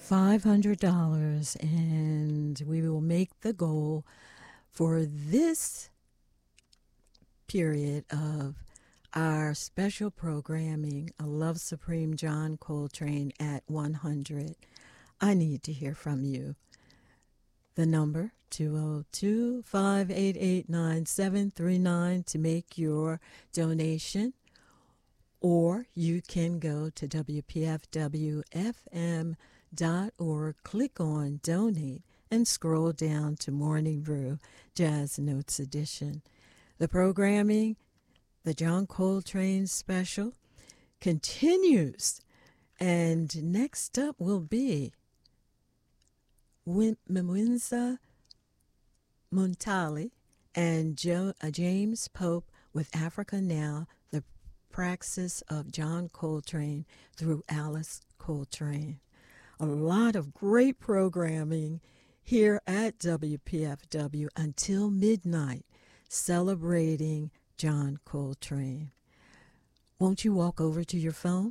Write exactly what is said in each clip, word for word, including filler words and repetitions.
five hundred dollars, and we will make the goal for this period of our special programming, A Love Supreme John Coltrane at one hundred. I need to hear from you. The number, two oh two, five eight eight, nine seven three nine to make your donation. Or you can go to W P F W F M dot org, click on Donate, and scroll down to Morning Brew Jazz Notes Edition. The programming, the John Coltrane special, continues. And next up will be Mwinza Muntali and jo- uh, James Pope with Africa Now, the praxis of John Coltrane through Alice Coltrane. A lot of great programming here at W P F W until midnight, celebrating John Coltrane. Won't you walk over to your phone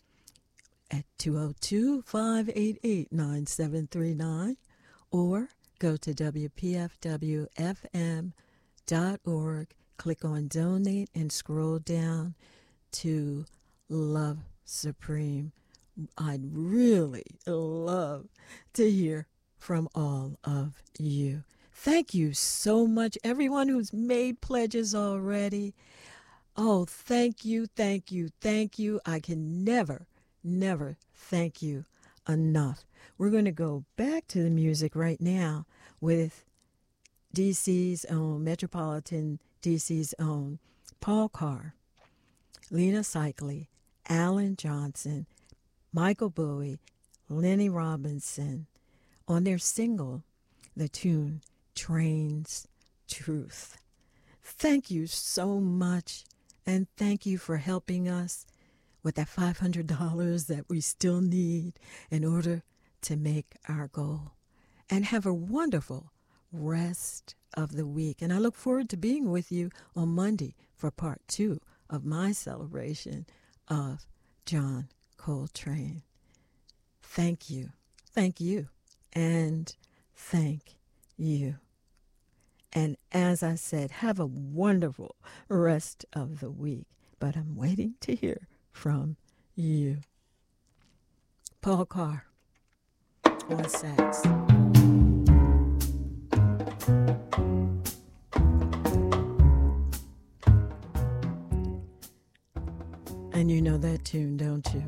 at two oh two, five eight eight, nine seven three nine or go to W P F W F M dot org, click on Donate, and scroll down to Love Supreme. I'd really love to hear from all of you. Thank you so much, everyone who's made pledges already. Oh, thank you, thank you, thank you. I can never, never thank you enough. We're going to go back to the music right now with D C's own, Metropolitan D C's own, Paul Carr, Lena Cycli, Alan Johnson, Michael Bowie, Lenny Robinson, on their single, the tune Train's Truth. Thank you so much, and thank you for helping us with that five hundred dollars that we still need in order to make our goal. And have a wonderful rest of the week. And I look forward to being with you on Monday for part two of my celebration of John Coltrane. Thank you, thank you, and thank you. And as I said, have a wonderful rest of the week. But I'm waiting to hear from you. Paul Carr on sax. And you know that tune, don't you?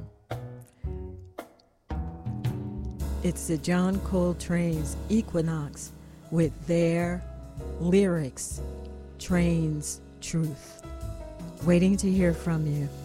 It's the John Coltrane's Equinox with their lyrics, Train's Truth. Waiting to hear from you.